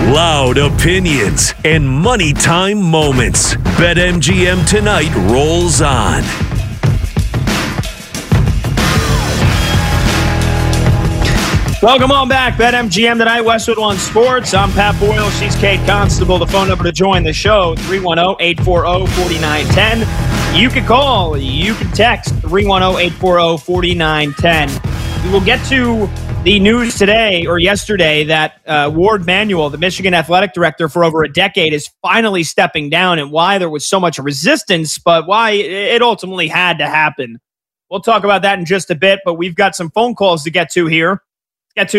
Loud opinions and money time moments. BetMGM tonight rolls on. Welcome on back. BetMGM tonight, Westwood One Sports. I'm Pat Boyle. She's Kate Constable. The phone number to join the show, 310-840-4910. You can call. You can text, 310-840-4910. We will get to the news today or yesterday that Ward Manuel, the Michigan athletic director for over a decade, is finally stepping down, and why there was so much resistance, but why it ultimately had to happen. We'll talk about that in just a bit, but we've got some phone calls to get to here. Let's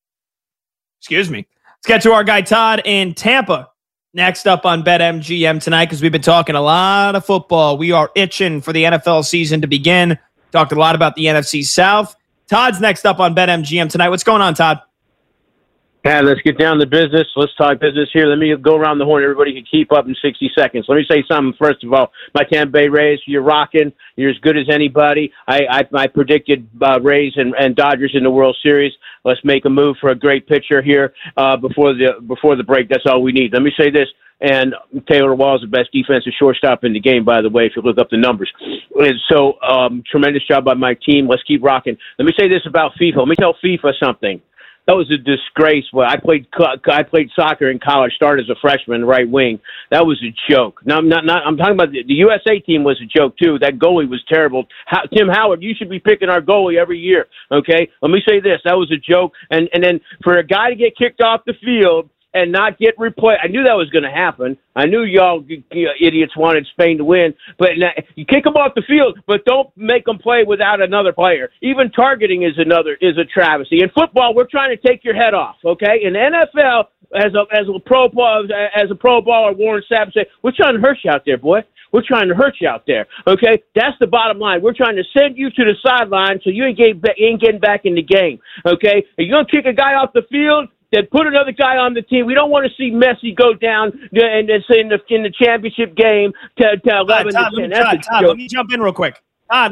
get to our guy Todd in Tampa next up on BetMGM tonight, because we've been talking a lot of football. We are itching for the NFL season to begin. Talked a lot about the NFC South. Todd's next up on BetMGM tonight. What's going on, Todd? Yeah, let's get down to business. Let's talk business here. Let me go around the horn. Everybody can keep up in 60 seconds. Let me say something first of all. My Tampa Bay Rays, you're rocking. You're as good as anybody. I predicted Rays and Dodgers in the World Series. Let's make a move for a great pitcher here before the break. That's all we need. Let me say this. And Taylor Wall is the best defensive shortstop in the game, by the way, if you look up the numbers. And so, tremendous job by my team. Let's keep rocking. Let me say this about FIFA. Let me tell FIFA something. That was a disgrace. Well, I played soccer in college. Started as a freshman, right wing. That was a joke. Now, I'm talking about the USA team was a joke too. That goalie was terrible. Tim Howard, you should be picking our goalie every year. Okay. Let me say this. That was a joke. And then for a guy to get kicked off the field and not get replay. I knew that was going to happen. I knew y'all idiots wanted Spain to win, but you kick them off the field, but don't make them play without another player. Even targeting is a travesty. In football, we're trying to take your head off. Okay, in the NFL, as a pro baller, Warren Sapp said, "We're trying to hurt you out there, boy. We're trying to hurt you out there." Okay, that's the bottom line. We're trying to send you to the sideline so you ain't getting back in the game. Okay, if you're gonna kick a guy off the field, then put another guy on the team. We don't want to see Messi go down and in the championship game to 11 to 10. Todd, let me jump in real quick.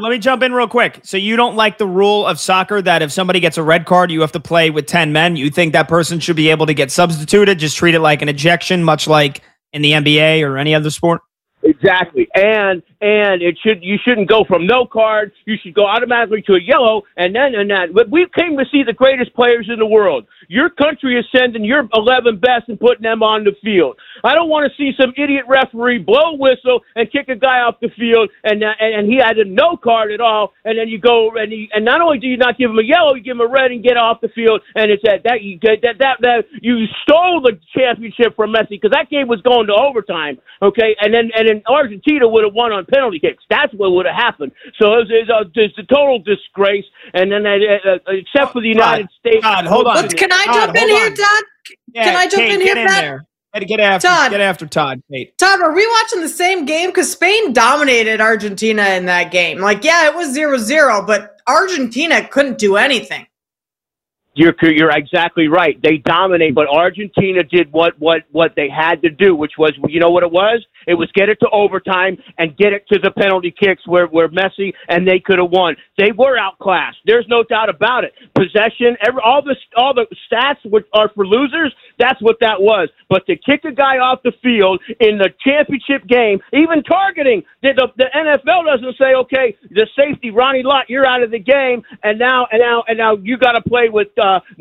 So you don't like the rule of soccer that if somebody gets a red card, you have to play with 10 men? You think that person should be able to get substituted? Just treat it like an ejection, much like in the NBA or any other sport? Exactly. And you shouldn't go from no card. You should go automatically to a yellow and that. But we came to see the greatest players in the world. Your country is sending your 11 best and putting them on the field. I don't want to see some idiot referee blow a whistle and kick a guy off the field and he had a no card at all. And then you go and not only do you not give him a yellow, you give him a red and get off the field. And it's that you stole the championship from Messi, because that game was going to overtime. Okay, and then Argentina would have won on penalty kicks. That's what would have happened. So it's a total disgrace. And then except for the United States. Todd, hold on. Can I jump in here, Todd? Yeah, can I jump Kate, in here, Pat? there. Get after Todd, Kate. Todd, are we watching the same game? Because Spain dominated Argentina in that game. Like, yeah, it was 0-0, but Argentina couldn't do anything. You're exactly right. They dominate, but Argentina did what they had to do, which was, you know what it was? It was get it to overtime and get it to the penalty kicks where Messi and they could have won. They were outclassed. There's no doubt about it. Possession, all the stats are for losers. That's what that was. But to kick a guy off the field in the championship game, even targeting, the NFL doesn't say, okay, the safety Ronnie Lott, you're out of the game, and now you got to play with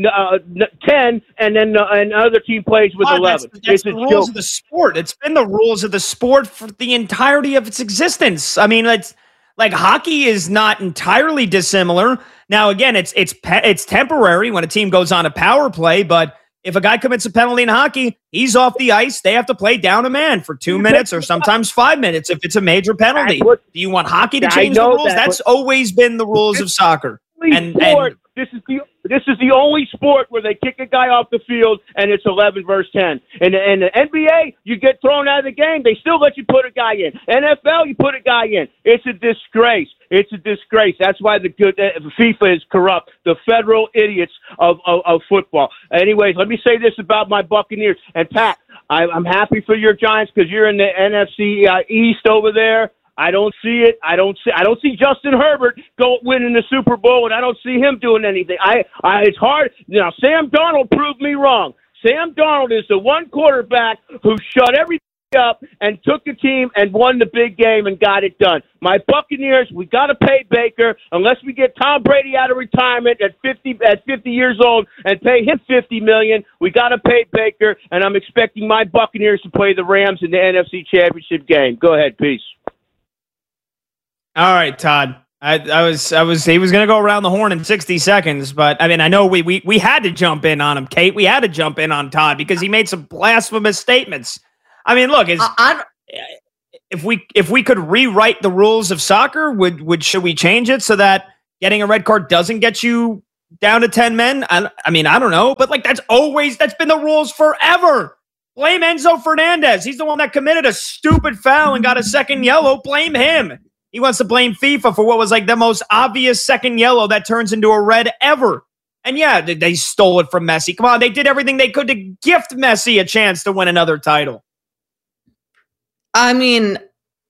10, and then another team plays with 11. That's the rules of the sport. It's been the rules of the sport for the entirety of its existence. I mean, it's like hockey is not entirely dissimilar. Now, again, it's temporary when a team goes on a power play, but if a guy commits a penalty in hockey, he's off the ice. They have to play down a man for 2 minutes or sometimes 5 minutes if it's a major penalty. Do you want hockey to change the rules? That's always been the rules of soccer. This is the only sport where they kick a guy off the field and it's 11 versus 10. And the NBA, you get thrown out of the game, they still let you put a guy in. NFL, you put a guy in. It's a disgrace. It's a disgrace. That's why the FIFA is corrupt. The federal idiots of football. Anyways, let me say this about my Buccaneers. And Pat, I'm happy for your Giants because you're in the NFC East over there. I don't see it. I don't see Justin Herbert winning the Super Bowl, and I don't see him doing anything. It's hard. Now, Sam Darnold proved me wrong. Sam Darnold is the one quarterback who shut everything up and took the team and won the big game and got it done. My Buccaneers, we got to pay Baker unless we get Tom Brady out of retirement at 50 years old and pay him $50 million. We got to pay Baker, and I'm expecting my Buccaneers to play the Rams in the NFC Championship game. Go ahead, peace. All right, Todd. He was going to go around the horn in 60 seconds, but I mean, I know we had to jump in on him, Kate. We had to jump in on Todd because he made some blasphemous statements. I mean, look, if we could rewrite the rules of soccer, should we change it so that getting a red card doesn't get you down to 10 men? I mean, I don't know, but like that's been the rules forever. Blame Enzo Fernandez. He's the one that committed a stupid foul and got a second yellow. Blame him. He wants to blame FIFA for what was like the most obvious second yellow that turns into a red ever. And yeah, they stole it from Messi. Come on, they did everything they could to gift Messi a chance to win another title. I mean,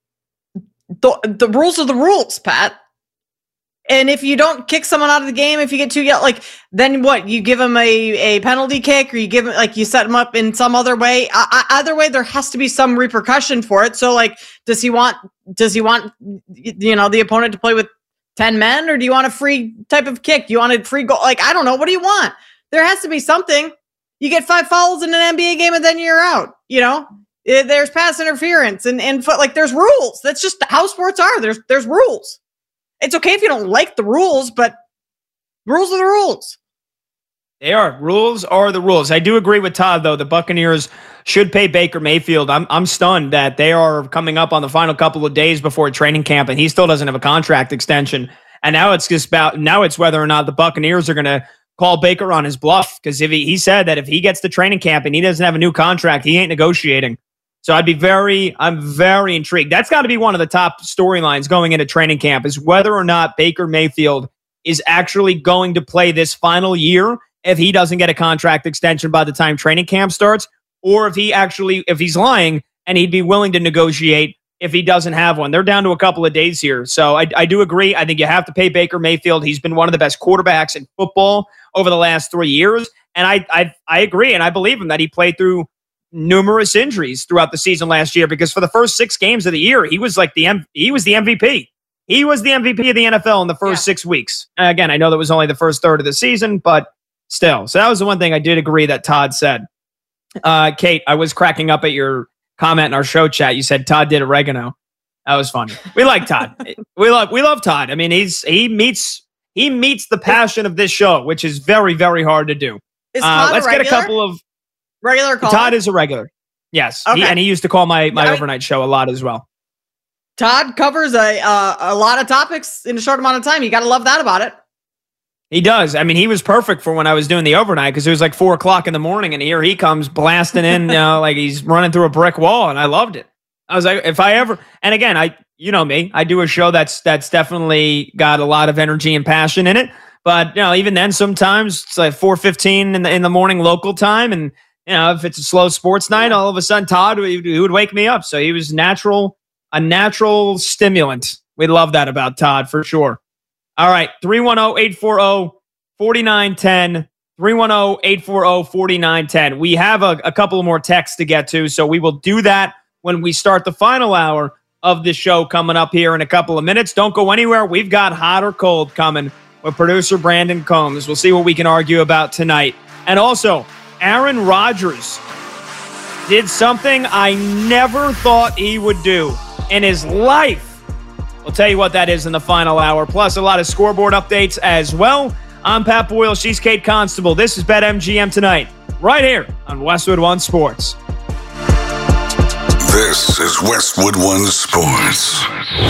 the rules are the rules, Pat. And if you don't kick someone out of the game, if you get 2 yellow, like then what? You give him a penalty kick, or you give him like you set him up in some other way. Either way, there has to be some repercussion for it. So like, does he want the opponent to play with 10 men, or do you want a free type of kick? Do you want a free goal? Like I don't know. What do you want? There has to be something. You get 5 fouls in an NBA game, and then you're out. You know. There's pass interference and foot, like there's rules. That's just how sports are. There's rules. It's okay if you don't like the rules, but rules are the rules. They are. Rules are the rules. I do agree with Todd, though. The Buccaneers should pay Baker Mayfield. I'm stunned that they are coming up on the final couple of days before training camp, and he still doesn't have a contract extension. And now it's whether or not the Buccaneers are going to call Baker on his bluff, because if he said that if he gets to training camp and he doesn't have a new contract, he ain't negotiating. So I'm very intrigued. That's got to be one of the top storylines going into training camp, is whether or not Baker Mayfield is actually going to play this final year if he doesn't get a contract extension by the time training camp starts, or if he's lying and he'd be willing to negotiate if he doesn't have one. They're down to a couple of days here. So I do agree. I think you have to pay Baker Mayfield. He's been one of the best quarterbacks in football over the last 3 years. And I agree, and I believe him that he played through numerous injuries throughout the season last year, because for the first 6 games of the year, he was the MVP. He was the MVP of the NFL in the first 6 weeks. Again, I know that was only the first third of the season, but still. So that was the one thing I did agree that Todd said. Kate, I was cracking up at your comment in our show chat. You said Todd did oregano. That was funny. We like Todd. we love Todd. I mean, he meets the passion of this show, which is very, very hard to do. Is Todd let's get a couple of regular call. Todd is a regular. Yes. Okay. He used to call my overnight show a lot as well. Todd covers a lot of topics in a short amount of time. You got to love that about it. He does. I mean, he was perfect for when I was doing the overnight, because it was like 4 o'clock in the morning, and here he comes blasting in, like he's running through a brick wall, and I loved it. I was like, if I ever, and again, you know me, I do a show that's definitely got a lot of energy and passion in it. But even then, sometimes it's like 4:15 in the morning local time, and if it's a slow sports night, all of a sudden Todd he would wake me up. So he was a natural stimulant. We love that about Todd for sure. All right, 310-840-4910. 310-840-4910. We have a couple more texts to get to, so we will do that when we start the final hour of the show coming up here in a couple of minutes. Don't go anywhere. We've got Hot or Cold coming with producer Brandon Combs. We'll see what we can argue about tonight. And also, Aaron Rodgers did something I never thought he would do in his life. We'll tell you what that is in the final hour, plus a lot of scoreboard updates as well. I'm Pat Boyle. She's Kate Constable. This is BetMGM Tonight, right here on Westwood One Sports. This is Westwood One Sports.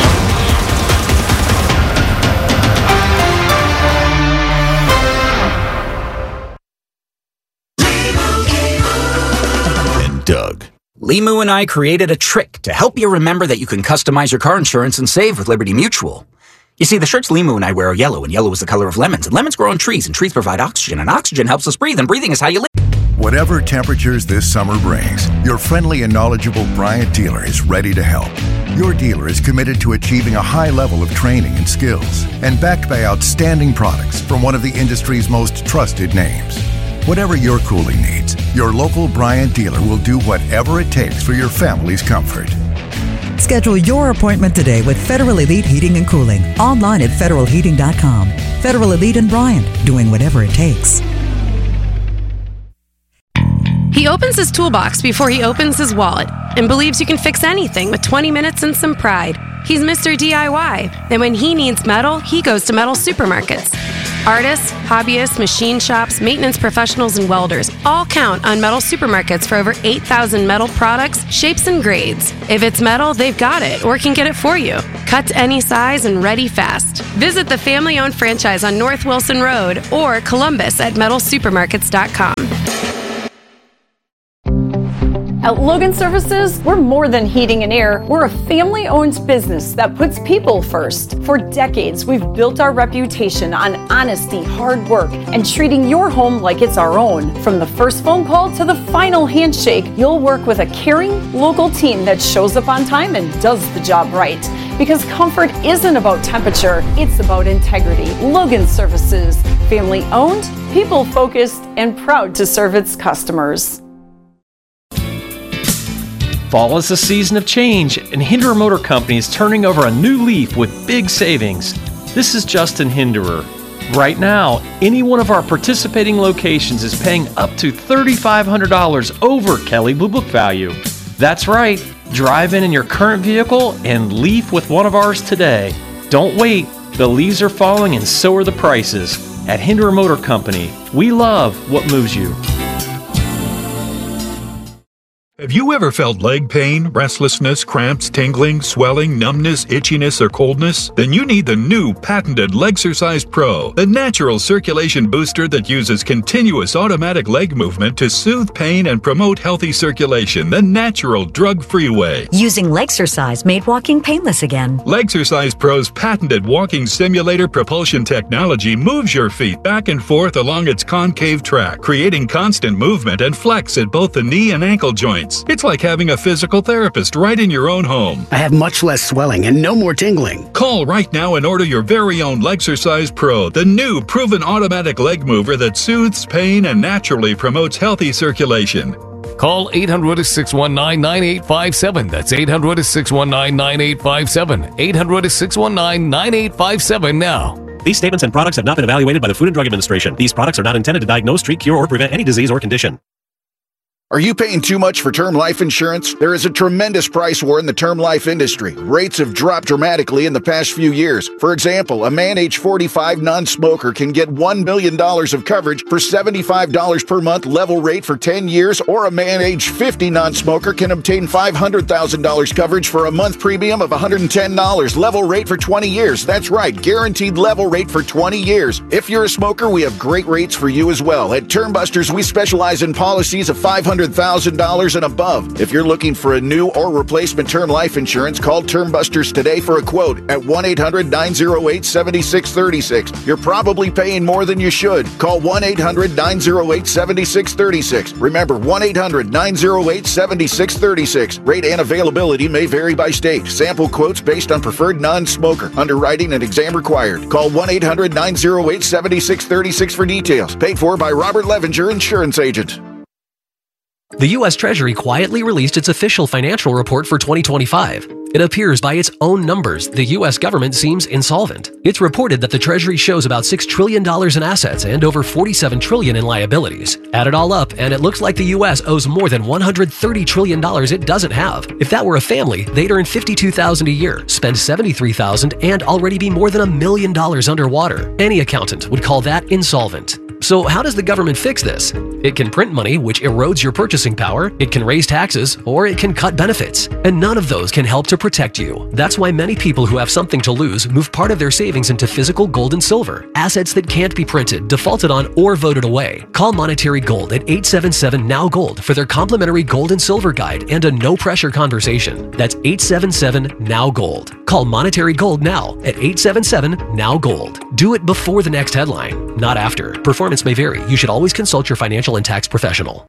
And Doug. Limu and I created a trick to help you remember that you can customize your car insurance and save with Liberty Mutual. You see, the shirts Limu and I wear are yellow, and yellow is the color of lemons, and lemons grow on trees, and trees provide oxygen, and oxygen helps us breathe, and breathing is how you live. Whatever temperatures this summer brings, your friendly and knowledgeable Bryant dealer is ready to help. Your dealer is committed to achieving a high level of training and skills, and backed by outstanding products from one of the industry's most trusted names. Whatever your cooling needs, Your local Bryant dealer will do whatever it takes for your family's comfort. Schedule your appointment today with Federal Elite Heating and Cooling. Online at federalheating.com. Federal Elite and Bryant, doing whatever it takes. He opens his toolbox before he opens his wallet and believes you can fix anything with 20 minutes and some pride. He's Mr. DIY, and when he needs metal, he goes to metal supermarkets. Artists, hobbyists, machine shops, maintenance professionals, and welders all count on metal supermarkets for over 8,000 metal products, shapes, and grades. If it's metal, they've got it or can get it for you. Cut to any size and ready fast. Visit the family-owned franchise on North Wilson Road or Columbus at metalsupermarkets.com. At Logan Services, we're more than heating and air. We're a family-owned business that puts people first. For decades, we've built our reputation on honesty, hard work, and treating your home like it's our own. From the first phone call to the final handshake, you'll work with a caring, local team that shows up on time and does the job right. Because comfort isn't about temperature, it's about integrity. Logan Services, family-owned, people-focused, and proud to serve its customers. Fall is a season of change, and Hinderer Motor Company is turning over a new leaf with big savings. This is Justin Hinderer. Right now, any one of our participating locations is paying up to $3,500 over Kelley Blue Book value. That's right, drive in your current vehicle and leaf with one of ours today. Don't wait, the leaves are falling and so are the prices. At Hinderer Motor Company, we love what moves you. Have you ever felt leg pain, restlessness, cramps, tingling, swelling, numbness, itchiness, or coldness? Then you need the new patented Legsercise Pro, the natural circulation booster that uses continuous automatic leg movement to soothe pain and promote healthy circulation the natural drug-free way. Using Legsercise made walking painless again. Legsercise Pro's patented walking simulator propulsion technology moves your feet back and forth along its concave track, creating constant movement and flex at both the knee and ankle joints. It's like having a physical therapist right in your own home. I have much less swelling and no more tingling. Call right now and order your very own Legsercise Pro, the new proven automatic leg mover that soothes pain and naturally promotes healthy circulation. Call 800-619-9857. That's 800-619-9857. 800-619-9857 now. These statements and products have not been evaluated by the Food and Drug Administration. These products are not intended to diagnose, treat, cure, or prevent any disease or condition. Are you paying too much for term life insurance? There is a tremendous price war in the term life industry. Rates have dropped dramatically in the past few years. For example, a man age 45 non-smoker can get $1 million of coverage for $75 per month level rate for 10 years, or a man age 50 non-smoker can obtain $500,000 coverage for a month premium of $110 level rate for 20 years. That's right, guaranteed level rate for 20 years. If you're a smoker, we have great rates for you as well. At Term Busters, we specialize in policies of $500,000 and above. If you're looking for a new or replacement term life insurance, call Term Busters today for a quote at 1-800-908-7636. You're probably paying more than you should. Call 1-800-908-7636. Remember, 1-800-908-7636. Rate and availability may vary by state. Sample quotes based on preferred non-smoker. Underwriting and exam required. Call 1-800-908-7636 for details. Paid for by Robert Levinger, insurance agent. The U.S. Treasury quietly released its official financial report for 2025. It appears by its own numbers the U.S. government seems insolvent. It's reported that the Treasury shows about $6 trillion in assets and over $47 trillion in liabilities. Add it all up, and it looks like the U.S. owes more than $130 trillion it doesn't have. If that were a family, they'd earn $52,000 a year, spend $73,000, and already be more than $1 million underwater. Any accountant would call that insolvent. So how does the government fix this? It can print money, which erodes your purchasing power, it can raise taxes, or it can cut benefits. And none of those can help to protect you. That's why many people who have something to lose move part of their savings into physical gold and silver, assets that can't be printed, defaulted on, or voted away. Call Monetary Gold at 877-NOW-GOLD for their complimentary gold and silver guide and a no-pressure conversation. That's 877-NOW-GOLD. Call Monetary Gold now at 877-NOW-GOLD. Do it before the next headline, not after. Performance may vary. You should always consult your financial and tax professional.